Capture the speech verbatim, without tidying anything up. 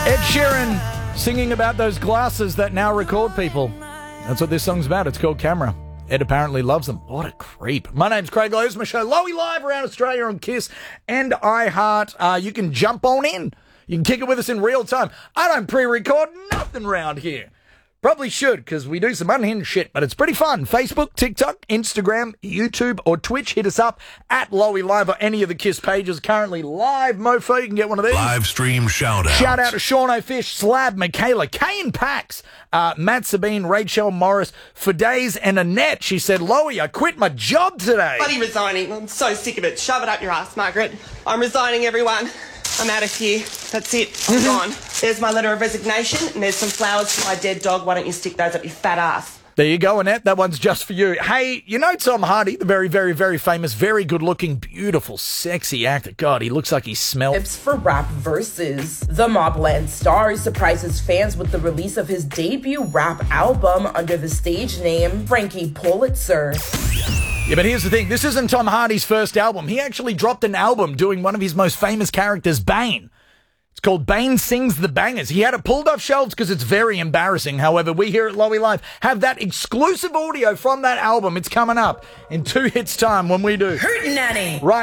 Ed Sheeran singing about those glasses that now record people. That's what this song's about. It's called Camera. Ed apparently loves them. What a creep. My name's Craig Lowe. It's my show, Lowy Live, around Australia on KISS and iHeart. Uh, you can jump on in. You can kick it with us in real time. I don't pre-record nothing around here. Probably should, because we do some unhinged shit, but it's pretty fun. Facebook, TikTok, Instagram, YouTube, or Twitch. Hit us up at Lowy Live or any of the KISS pages. Currently live, mofo. You can get one of these. Live stream shout out. Shout out to Sean O'Fish, Slab, Michaela, Kay and Pax, uh, Matt Sabine, Rachel Morris, for days, and Annette. She said, Lowy, I quit my job today. Bloody resigning. I'm so sick of it. Shove it up your ass, Margaret. I'm resigning, everyone. I'm out of here. That's it. I'm gone. There's my letter of resignation, and there's some flowers for my dead dog. Why don't you stick those up your fat ass? There you go, Annette. That one's just for you. Hey, you know Tom Hardy, the very, very, very famous, very good-looking, beautiful, sexy actor. God, he looks like he smells. Tips for Rap Versus. The Mobland star surprises fans with the release of his debut rap album under the stage name Frankie Pulitzer. Yeah, but here's the thing. This isn't Tom Hardy's first album. He actually dropped an album doing one of his most famous characters, Bane. It's called Bane Sings the Bangers. He had it pulled off shelves because it's very embarrassing. However, we here at Lowy Live have that exclusive audio from that album. It's coming up in two hits time when we do. Hootenanny. Right.